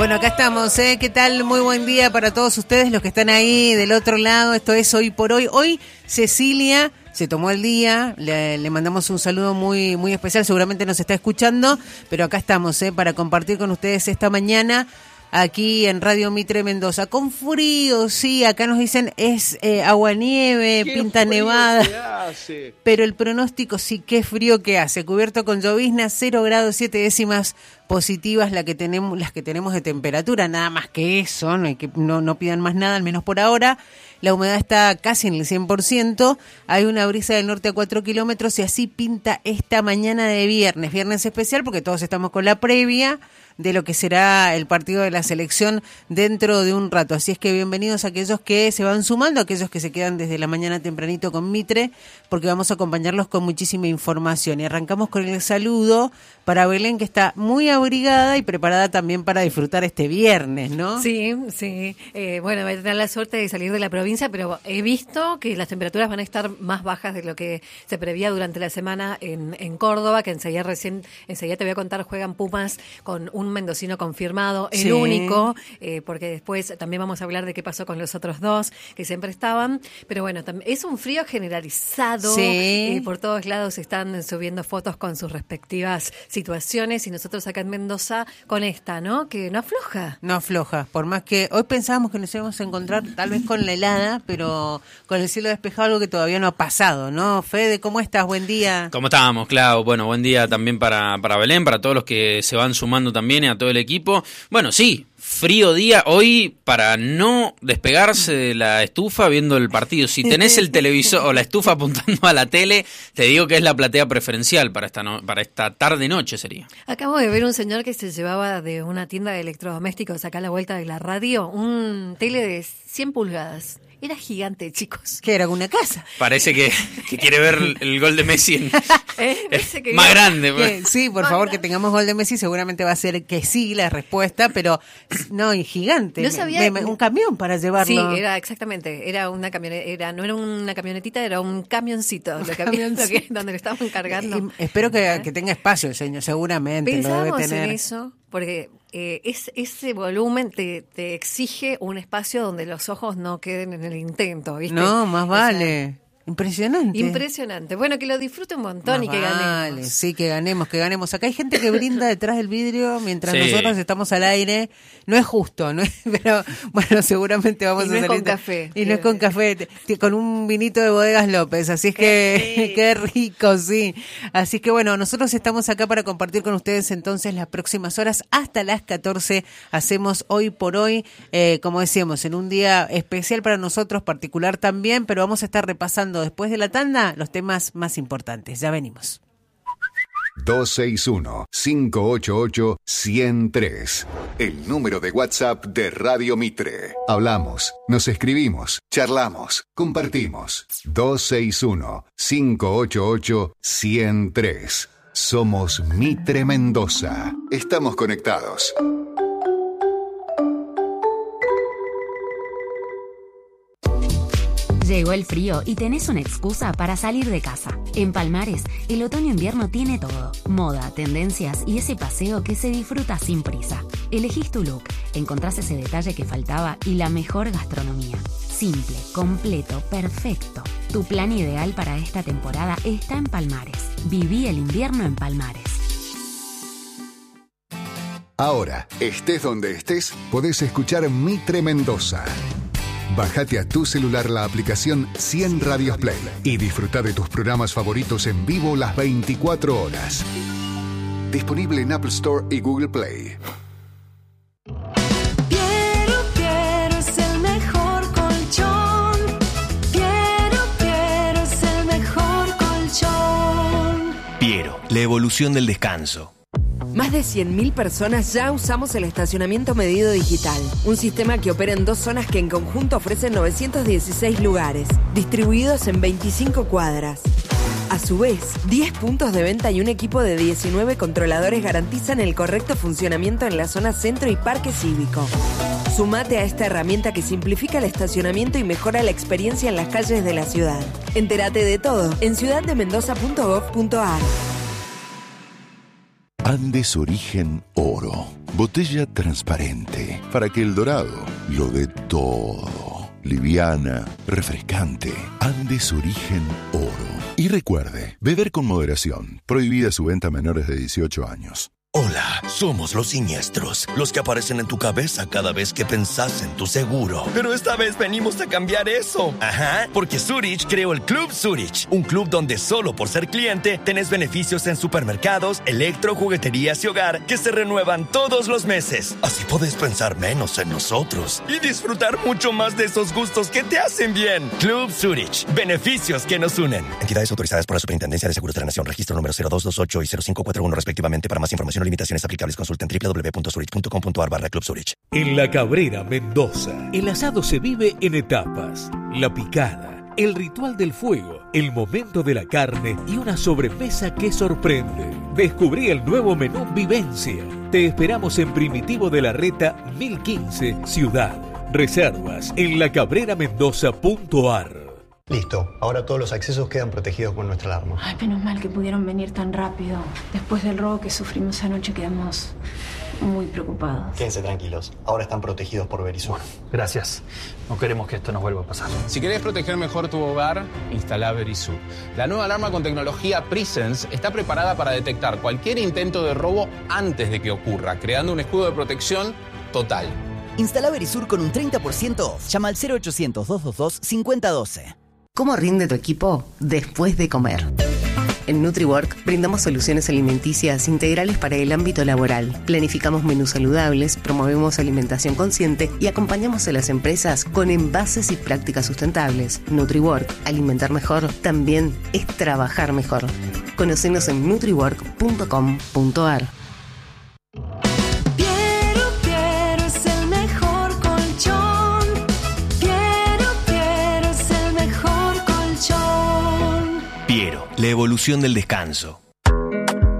Bueno, acá estamos, ¿eh? ¿Qué tal? Muy buen día para todos ustedes, los que están ahí del otro lado. Esto es Hoy por Hoy. Hoy Cecilia se tomó el día, le mandamos un saludo muy, muy especial, seguramente nos está escuchando, pero acá estamos, para compartir con ustedes esta mañana aquí en Radio Mitre Mendoza. Con frío, sí, acá nos dicen es aguanieve, pinta nevada, pero el pronóstico sí, qué frío que hace, cubierto con llovizna, 0 grados 7 décimas positivas las que tenemos de temperatura, nada más que eso, no pidan más nada, al menos por ahora. La humedad está casi en el 100%, hay una brisa del norte a 4 kilómetros y así pinta esta mañana de viernes especial porque todos estamos con la previa de lo que será el partido de la selección dentro de un rato. Así es que bienvenidos a aquellos que se van sumando, a aquellos que se quedan desde la mañana tempranito con Mitre, porque vamos a acompañarlos con muchísima información. Y arrancamos con el saludo para Belén, que está muy abrigada y preparada también para disfrutar este viernes, ¿no? Sí. Bueno, voy a tener la suerte de salir de la provincia, pero he visto que las temperaturas van a estar más bajas de lo que se prevía durante la semana en Córdoba, que enseguida te voy a contar, juegan Pumas con un mendocino confirmado, el único, porque después también vamos a hablar de qué pasó con los otros dos que siempre estaban, pero bueno, es un frío generalizado, por todos lados están subiendo fotos con sus respectivas situaciones y nosotros acá en Mendoza con esta, ¿no? Que no afloja. No afloja, por más que hoy pensábamos que nos íbamos a encontrar tal vez con la helada, pero con el cielo despejado, algo que todavía no ha pasado, ¿no? Fede, ¿cómo estás? Buen día. ¿Cómo estábamos, Clau? Bueno, buen día también para Belén, para todos los que se van sumando también, a todo el equipo. Bueno, sí, frío día hoy para no despegarse de la estufa viendo el partido. Si tenés el televisor o la estufa apuntando a la tele, te digo que es la platea preferencial para esta tarde-noche sería. Acabo de ver un señor que se llevaba de una tienda de electrodomésticos acá a la vuelta de la radio un tele de 100 pulgadas. Era gigante, chicos. ¿Qué era? ¿Una casa? Parece que quiere ver el gol de Messi más grande. Sí, por favor, que tengamos gol de Messi. Seguramente va a ser que sí la respuesta, pero no, y gigante. No sabía. Un camión para llevarlo. Sí, era exactamente. Era una camioneta, no era una camionetita, era un camioncito. Donde lo estaban cargando. Espero que tenga espacio el señor, seguramente. Pensábamos lo debe tener. en eso, porque ese volumen te exige un espacio donde los ojos no queden en el intento, ¿viste? No, más vale. Impresionante. Bueno, que lo disfrute un montón más y que ganemos. Sí, que ganemos. Acá hay gente que brinda detrás del vidrio mientras nosotros estamos al aire. No es justo, ¿no? Pero bueno, seguramente vamos a salir. No es con café. Y no es con café, con un vinito de Bodegas López. Así es que, qué rico, sí. Así que bueno, nosotros estamos acá para compartir con ustedes entonces las próximas horas hasta las 14. Hacemos Hoy por Hoy, como decíamos, en un día especial para nosotros, particular también, pero vamos a estar repasando después de la tanda los temas más importantes. Ya venimos. 261-588-103. El número de WhatsApp de Radio Mitre. Hablamos, nos escribimos, charlamos, compartimos. 261-588-103. Somos Mitre Mendoza. Estamos conectados. Llegó el frío y tenés una excusa para salir de casa. En Palmares, el otoño-invierno tiene todo. Moda, tendencias y ese paseo que se disfruta sin prisa. Elegís tu look, encontrás ese detalle que faltaba y la mejor gastronomía. Simple, completo, perfecto. Tu plan ideal para esta temporada está en Palmares. Viví el invierno en Palmares. Ahora, estés donde estés, podés escuchar Mitre Mendoza. Bájate a tu celular la aplicación 100 Radios Play y disfruta de tus programas favoritos en vivo las 24 horas. Disponible en Apple Store y Google Play. Piero es el mejor colchón. Piero es el mejor colchón. Piero, la evolución del descanso. Más de 100.000 personas ya usamos el estacionamiento medido digital, un sistema que opera en 2 zonas que en conjunto ofrecen 916 lugares, distribuidos en 25 cuadras. A su vez, 10 puntos de venta y un equipo de 19 controladores garantizan el correcto funcionamiento en la zona centro y parque cívico. Sumate a esta herramienta que simplifica el estacionamiento y mejora la experiencia en las calles de la ciudad. Entérate de todo en ciudaddemendoza.gov.ar. Andes Origen Oro. Botella transparente para que el dorado lo dé todo. Liviana, refrescante. Andes Origen Oro. Y recuerde, beber con moderación. Prohibida su venta a menores de 18 años. Hola, somos los siniestros, los que aparecen en tu cabeza cada vez que pensás en tu seguro. Pero esta vez venimos a cambiar eso. Ajá, porque Zurich creó el Club Zurich, un club donde solo por ser cliente tenés beneficios en supermercados, electro, jugueterías y hogar que se renuevan todos los meses. Así podés pensar menos en nosotros y disfrutar mucho más de esos gustos que te hacen bien. Club Zurich, beneficios que nos unen. Entidades autorizadas por la Superintendencia de Seguros de la Nación, registro número 0228 y 0541 respectivamente. Para más información o limitaciones aplicables, consulten www.zurich.com.ar/Club Zurich. En La Cabrera, Mendoza, el asado se vive en etapas. La picada, el ritual del fuego, el momento de la carne y una sobremesa que sorprende. Descubrí el nuevo menú Vivencia. Te esperamos en Primitivo de la Reta 1015, Ciudad. Reservas en lacabreramendoza.ar. Listo, ahora todos los accesos quedan protegidos con nuestra alarma. Ay, menos mal que pudieron venir tan rápido. Después del robo que sufrimos anoche quedamos muy preocupados. Quédense tranquilos, ahora están protegidos por Verisur. Gracias, no queremos que esto nos vuelva a pasar. Si querés proteger mejor tu hogar, instala Verisur. La nueva alarma con tecnología Presence está preparada para detectar cualquier intento de robo antes de que ocurra, creando un escudo de protección total. Instala Verisur con un 30% off. Llama al 0800-222-5012. ¿Cómo rinde tu equipo después de comer? En NutriWork brindamos soluciones alimenticias integrales para el ámbito laboral. Planificamos menús saludables, promovemos alimentación consciente y acompañamos a las empresas con envases y prácticas sustentables. NutriWork, alimentar mejor, también es trabajar mejor. Conocenos en nutriwork.com.ar. Piero, la evolución del descanso.